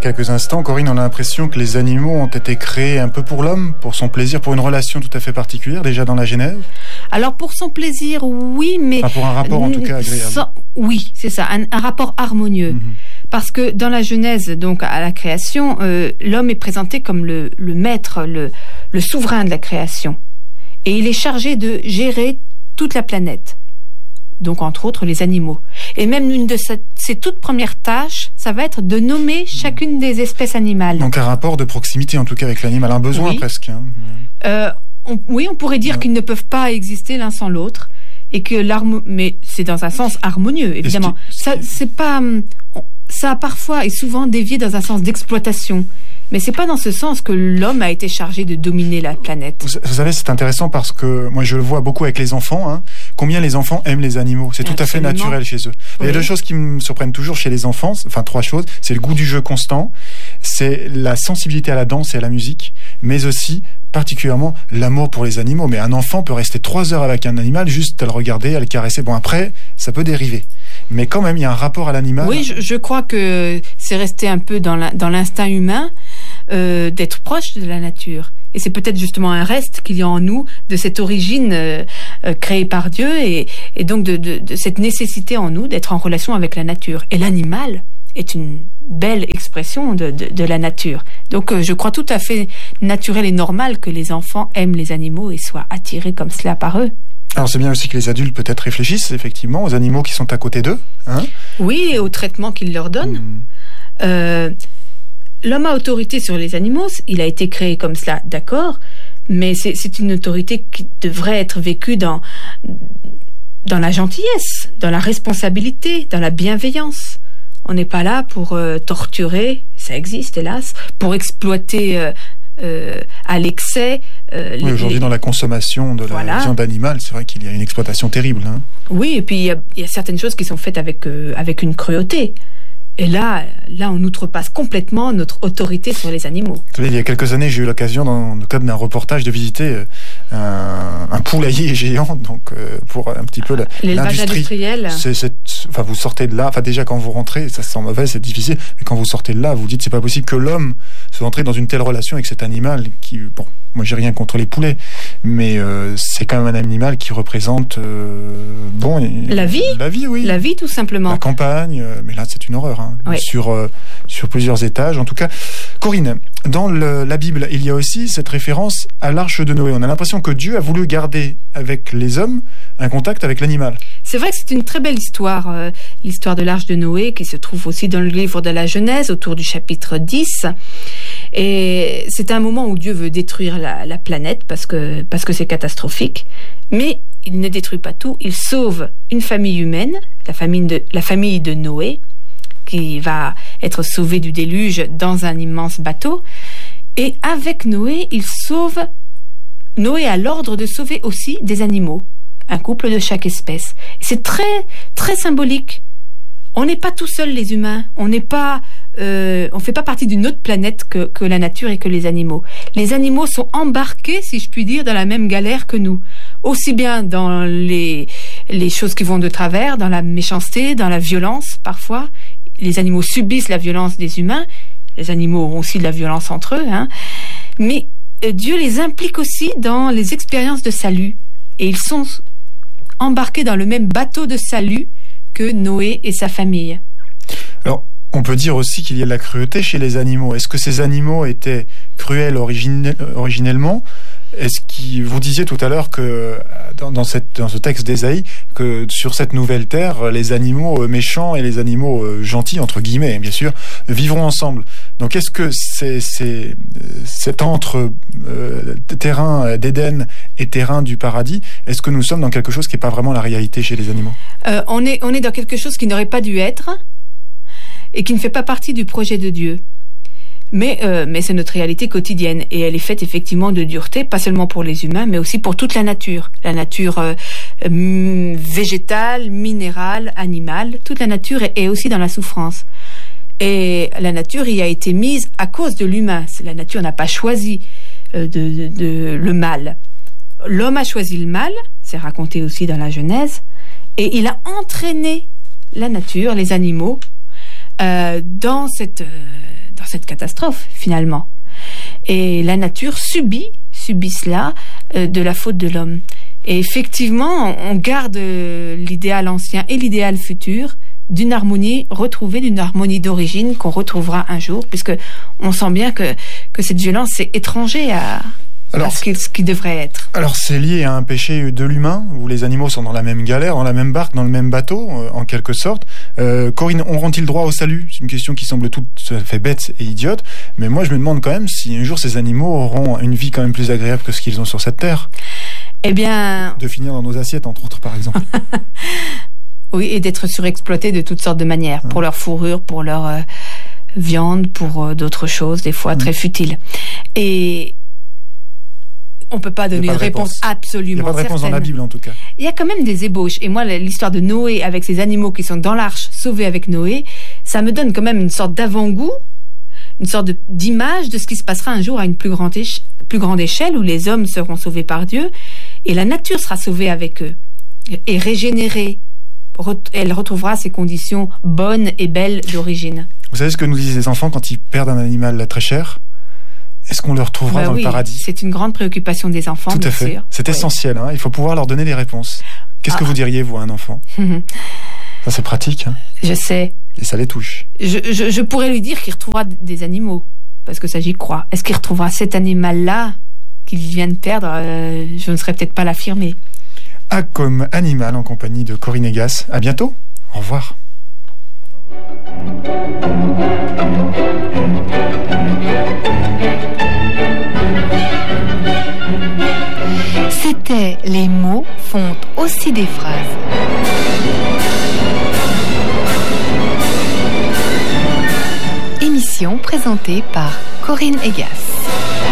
quelques instants, Corinne, on a l'impression que les animaux ont été créés un peu pour l'homme, pour son plaisir, pour une relation tout à fait particulière, déjà dans la Genèse. Alors pour son plaisir, oui, mais... Enfin, pour un rapport en tout cas agréable. Oui, c'est ça, un rapport harmonieux. Parce que dans la Genèse, donc à la création, l'homme est présenté comme le maître, le souverain de la création. Et il est chargé de gérer toute la planète. Donc entre autres les animaux. Et même une de ses toutes premières tâches, ça va être de nommer chacune des espèces animales. Donc un rapport de proximité en tout cas avec l'animal, un besoin oui. presque. On pourrait dire qu'ils ne peuvent pas exister l'un sans l'autre, et que mais c'est dans un sens harmonieux, évidemment. Ça a parfois et souvent dévié dans un sens d'exploitation. Mais c'est pas dans ce sens que l'homme a été chargé de dominer la planète. Vous savez, c'est intéressant parce que moi je le vois beaucoup avec les enfants. Combien les enfants aiment les animaux. C'est tout à fait naturel chez eux. Oui. Il y a deux choses qui me surprennent toujours chez les enfants, enfin trois choses. C'est le goût du jeu constant, c'est la sensibilité à la danse et à la musique, mais aussi particulièrement l'amour pour les animaux. Mais un enfant peut rester 3 heures avec un animal, juste à le regarder, à le caresser. Bon, après, ça peut dériver. Mais quand même, il y a un rapport à l'animal. Oui, je crois que c'est resté un peu dans l'instinct humain d'être proche de la nature. Et c'est peut-être justement un reste qu'il y a en nous de cette origine créée par Dieu et donc de cette nécessité en nous d'être en relation avec la nature. Et l'animal est une belle expression de la nature. Donc je crois tout à fait naturel et normal que les enfants aiment les animaux et soient attirés comme cela par eux. Alors c'est bien aussi que les adultes peut-être réfléchissent effectivement aux animaux qui sont à côté d'eux. Oui, et au traitement qu'ils leur donnent. L'homme a autorité sur les animaux, il a été créé comme cela, d'accord, mais c'est une autorité qui devrait être vécue dans la gentillesse, dans la responsabilité, dans la bienveillance. On n'est pas là pour torturer, ça existe hélas, pour exploiter à l'excès. Oui, aujourd'hui dans la consommation de la viande animale, c'est vrai qu'il y a une exploitation terrible. Oui, et puis il y a certaines choses qui sont faites avec une cruauté. Et là, on outrepasse complètement notre autorité sur les animaux. Vous savez, il y a quelques années, j'ai eu l'occasion, dans le cadre d'un reportage, de visiter un poulailler géant, donc pour un petit peu l'élevage industriel. Enfin, vous sortez de là. Enfin, déjà quand vous rentrez, ça sent mauvais, c'est difficile. Mais quand vous sortez de là, vous dites c'est pas possible que l'homme soit entré dans une telle relation avec cet animal qui, bon, moi j'ai rien contre les poulets, mais c'est quand même un animal qui représente la vie. La vie, oui. La vie, tout simplement. La campagne, mais là c'est une horreur. Oui. Sur plusieurs étages. En tout cas, Corinne, dans la Bible, il y a aussi cette référence à l'arche de Noé. On a l'impression que Dieu a voulu garder avec les hommes un contact avec l'animal. C'est vrai que c'est une très belle histoire, l'histoire de l'arche de Noé, qui se trouve aussi dans le livre de la Genèse, autour du chapitre 10. Et c'est un moment où Dieu veut détruire la planète parce que c'est catastrophique. Mais il ne détruit pas tout. Il sauve une famille humaine, la famille de Noé, qui va être sauvé du déluge dans un immense bateau. Et avec Noé, Noé a l'ordre de sauver aussi des animaux, un couple de chaque espèce. C'est très, très symbolique. On n'est pas tout seuls les humains, on fait pas partie d'une autre planète que la nature et que les animaux. Les animaux sont embarqués, si je puis dire, dans la même galère que nous. Aussi bien dans les choses qui vont de travers, dans la méchanceté, dans la violence, parfois. Les animaux subissent la violence des humains. Les animaux ont aussi de la violence entre eux. Mais Dieu les implique aussi dans les expériences de salut. Et ils sont embarqués dans le même bateau de salut que Noé et sa famille. Alors, on peut dire aussi qu'il y a de la cruauté chez les animaux. Est-ce que ces animaux étaient cruels originellement ? Vous disiez tout à l'heure que dans ce texte d'Ésaïe, que sur cette nouvelle terre, les animaux méchants et les animaux gentils, entre guillemets, bien sûr, vivront ensemble. Donc est-ce que c'est entre terrain d'Éden et terrain du paradis, est-ce que nous sommes dans quelque chose qui n'est pas vraiment la réalité chez les animaux ? On est dans quelque chose qui n'aurait pas dû être et qui ne fait pas partie du projet de Dieu. Mais c'est notre réalité quotidienne et elle est faite effectivement de dureté, pas seulement pour les humains, mais aussi pour toute la nature végétale, minérale, animale. Toute la nature est aussi dans la souffrance. Et la nature y a été mise à cause de l'humain. La nature n'a pas choisi le mal. L'homme a choisi le mal, c'est raconté aussi dans la Genèse, et il a entraîné la nature, les animaux, dans cette cette catastrophe, finalement. Et la nature subit cela de la faute de l'homme. Et effectivement, on garde l'idéal ancien et l'idéal futur d'une harmonie retrouvée, d'une harmonie d'origine qu'on retrouvera un jour, puisque on sent bien que cette violence est étranger à ce qui devrait être. Alors c'est lié à un péché de l'humain, où les animaux sont dans la même galère, dans la même barque, dans le même bateau, en quelque sorte. Corinne, auront-ils droit au salut? C'est une question qui semble tout à fait bête et idiote, mais moi je me demande quand même si un jour ces animaux auront une vie quand même plus agréable que ce qu'ils ont sur cette terre. Eh bien... De finir dans nos assiettes, entre autres, par exemple. Oui, et d'être surexploités de toutes sortes de manières, pour leur fourrure, pour leur viande, pour d'autres choses, des fois très futiles. Et on peut pas donner une réponse absolument certaine. Il n'y a pas de réponse dans la Bible, en tout cas. Il y a quand même des ébauches. Et moi, l'histoire de Noé avec ces animaux qui sont dans l'arche, sauvés avec Noé, ça me donne quand même une sorte d'avant-goût, une sorte d'image de ce qui se passera un jour à une plus grande échelle, où les hommes seront sauvés par Dieu, et la nature sera sauvée avec eux, et régénérée. Elle retrouvera ses conditions bonnes et belles d'origine. Vous savez ce que nous disent les enfants quand ils perdent un animal très cher? Est-ce qu'on le retrouvera dans le paradis? C'est une grande préoccupation des enfants, tout à fait. Sûr. C'est essentiel, hein. Il faut pouvoir leur donner des réponses. Qu'est-ce que vous diriez, vous, à un enfant? Ça, c'est pratique. Hein. Je sais. Et ça les touche. Je pourrais lui dire qu'il retrouvera des animaux, parce que ça, j'y crois. Est-ce qu'il retrouvera cet animal-là qu'il vient de perdre? Je ne saurais peut-être pas l'affirmer. A comme animal, en compagnie de Corinne Aygas. À bientôt. Au revoir. C'était Les mots font aussi des phrases. Émission présentée par Corinne Aygas.